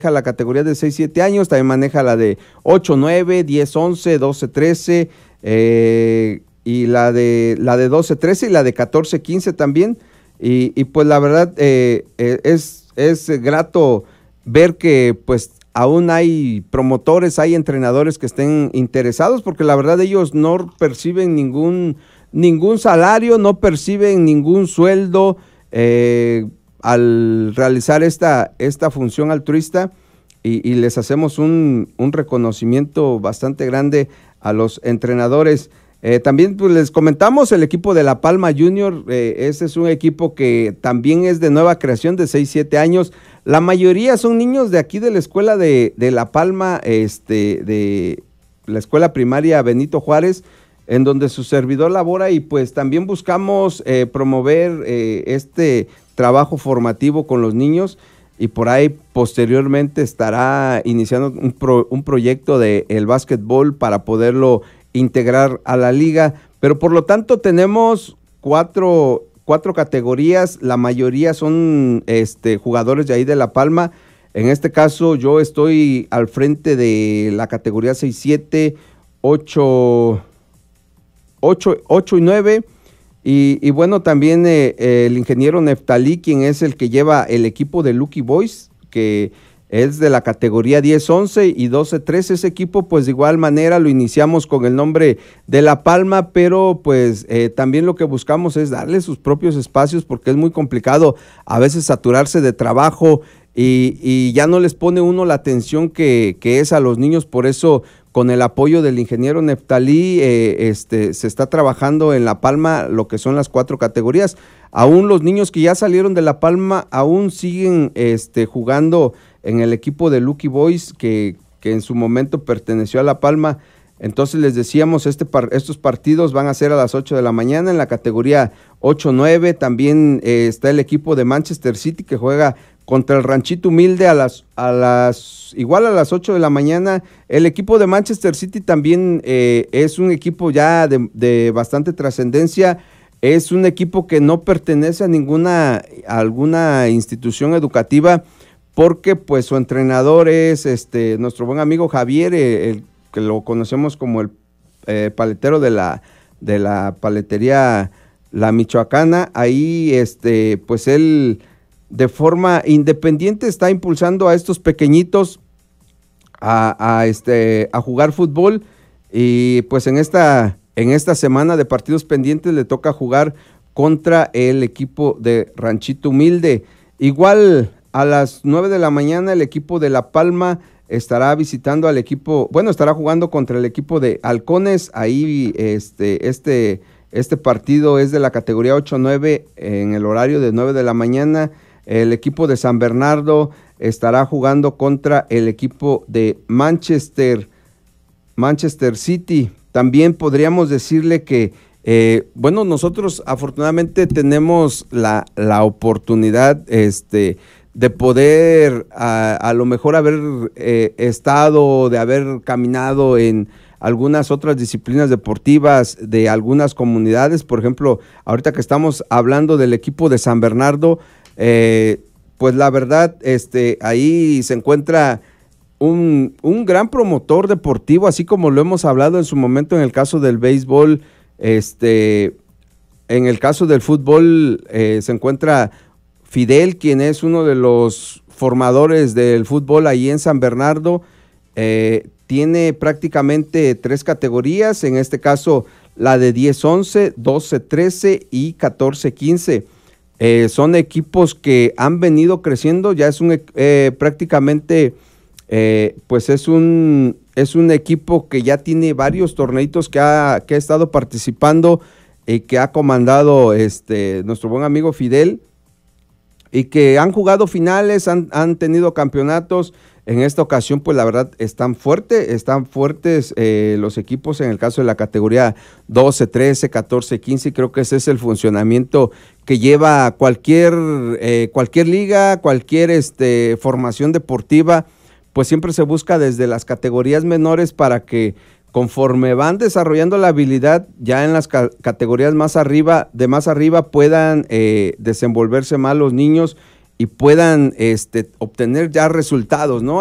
la categoría de 6-7 años, también maneja la de 8-9, 10-11, 12-13, y la de 12-13 y la de 14-15 también. Y pues la verdad es grato ver que pues aún hay promotores, hay entrenadores que estén interesados, porque la verdad ellos no perciben ningún salario, no perciben ningún sueldo al realizar esta función altruista, y les hacemos un reconocimiento bastante grande a los entrenadores. También pues les comentamos el equipo de La Palma Junior. Ese es un equipo que también es de nueva creación, de 6-7 años. La mayoría son niños de aquí de la escuela de La Palma, de la escuela primaria Benito Juárez, en donde su servidor labora, y pues también buscamos promover este trabajo formativo con los niños, y por ahí posteriormente estará iniciando un proyecto de el básquetbol para poderlo integrar a la liga. Pero por lo tanto tenemos cuatro categorías, la mayoría son jugadores de ahí de La Palma. En este caso yo estoy al frente de la categoría 6-7, 8 y 9, y bueno, también el ingeniero Neftalí, quien es el que lleva el equipo de Lucky Boys, que es de la categoría 10-11 y 12-13. Ese equipo pues de igual manera lo iniciamos con el nombre de La Palma, pero pues también lo que buscamos es darle sus propios espacios, porque es muy complicado a veces saturarse de trabajo y ya no les pone uno la atención que es a los niños. Por eso, con el apoyo del ingeniero Neftalí, se está trabajando en La Palma lo que son las 4 categorías. Aún los niños que ya salieron de La Palma aún siguen jugando en el equipo de Lucky Boys, que en su momento perteneció a La Palma. Entonces les decíamos, estos partidos van a ser a las 8 de la mañana en la categoría 8-9. También está el equipo de Manchester City, que juega contra el Ranchito Humilde igual a las 8 de la mañana. El equipo de Manchester City también es un equipo ya de bastante trascendencia. Es un equipo que no pertenece a alguna institución educativa, porque pues su entrenador es nuestro buen amigo Javier, el que lo conocemos como el paletero de la paletería La Michoacana. Ahí pues él de forma independiente está impulsando a estos pequeñitos a jugar fútbol, y pues en esta semana de partidos pendientes le toca jugar contra el equipo de Ranchito Humilde. Igual a las 9 de la mañana el equipo de La Palma estará visitando al equipo, estará jugando contra el equipo de Halcones. Ahí este partido es de la categoría 8-9 en el horario de 9 de la mañana. El equipo de San Bernardo estará jugando contra el equipo de Manchester City. También podríamos decirle que nosotros afortunadamente tenemos la oportunidad de poder a lo mejor haber estado, de haber caminado en algunas otras disciplinas deportivas de algunas comunidades. Por ejemplo, ahorita que estamos hablando del equipo de San Bernardo, pues la verdad, ahí se encuentra un gran promotor deportivo, así como lo hemos hablado en su momento en el caso del béisbol. En el caso del fútbol se encuentra Fidel, quien es uno de los formadores del fútbol ahí en San Bernardo. Tiene prácticamente 3 categorías, en este caso la de 10-11, 12-13 y 14-15. Son equipos que han venido creciendo, ya es prácticamente pues es un equipo que ya tiene varios torneitos que ha estado participando y que ha comandado nuestro buen amigo Fidel, y que han jugado finales, han tenido campeonatos. En esta ocasión, pues la verdad están fuertes los equipos en el caso de la categoría 12, 13, 14, 15, y creo que ese es el funcionamiento que lleva cualquier liga, cualquier formación deportiva. Pues siempre se busca desde las categorías menores para que conforme van desarrollando la habilidad, ya en las categorías más arriba puedan desenvolverse más los niños puedan obtener ya resultados, ¿no?